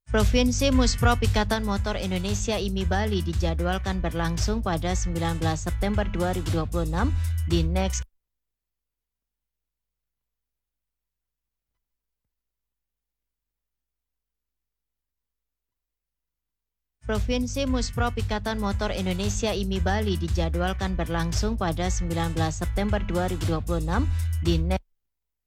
Provinsi Musprov Ikatan Motor Indonesia IMI Bali dijadwalkan berlangsung pada 19 September 2026 di Next. Provinsi Musprov Ikatan Motor Indonesia IMI Bali dijadwalkan berlangsung pada 19 September 2026 di Next.